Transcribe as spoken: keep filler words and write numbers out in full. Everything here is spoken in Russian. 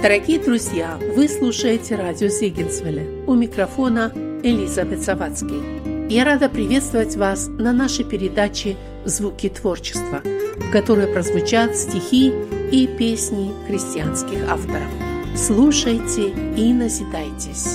Дорогие друзья, вы слушаете радио Зегенсвелля. У микрофона Элизабет Завадский. Я рада приветствовать вас на нашей передаче «Звуки творчества», в которой прозвучат стихи и песни христианских авторов. Слушайте и назидайтесь.